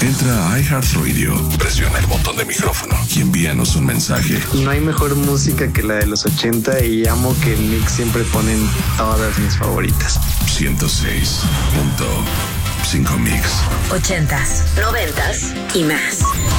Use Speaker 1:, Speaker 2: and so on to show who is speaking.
Speaker 1: Entra a iHeartRadio, presiona el botón de micrófono y envíanos un mensaje.
Speaker 2: No hay mejor música que la de los 80 y amo que en Mix siempre ponen todas mis favoritas.
Speaker 1: 106.5 Mix.
Speaker 3: 80s, 90s y más.